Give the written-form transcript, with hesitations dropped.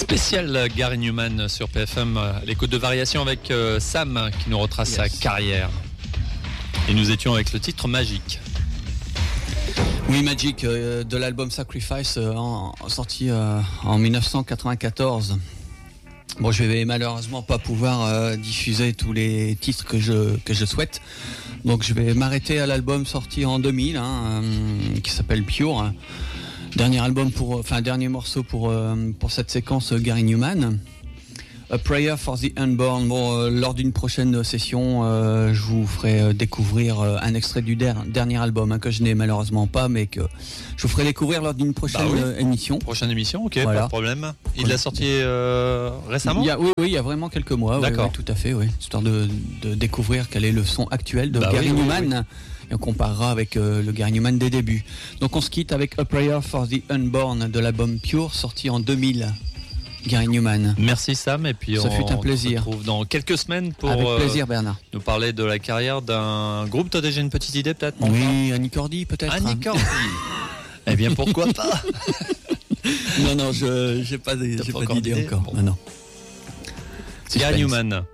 Spécial Gary Numan sur PFM, l'écoute de Variation avec Sam qui nous retrace sa carrière. Et nous étions avec le titre Magic. Oui, Magic de l'album Sacrifice sorti en 1994. Bon, je vais malheureusement pas pouvoir diffuser tous les titres que je souhaite. Donc je vais m'arrêter à l'album sorti en 2000 qui s'appelle Pure. Dernier morceau pour cette séquence Gary Numan. A Prayer for the Unborn. Bon, lors d'une prochaine session, je vous ferai découvrir un extrait du dernier album que je n'ai malheureusement pas, mais que je vous ferai découvrir lors d'une prochaine émission. Prochaine émission, ok, voilà. Pas de problème. Il l'a sorti récemment ? Oui, il y a vraiment quelques mois. D'accord. Oui, tout à fait, oui. Histoire de découvrir quel est le son actuel de Gary Numan. Et on comparera avec le Gary Numan des débuts. Donc on se quitte avec A Prayer for the Unborn de l'album Pure, sorti en 2000. Gary Numan. Merci Sam, et puis ça fut un plaisir. On se retrouve dans quelques semaines pour avec plaisir, Bernard. Nous parler de la carrière d'un groupe. Toi déjà une petite idée peut-être ? Oui, Annie Cordy peut-être. Annie Cordy. Eh bien pourquoi pas. Non, j'ai pas d'idée encore. Bon. Non. Gary Numan.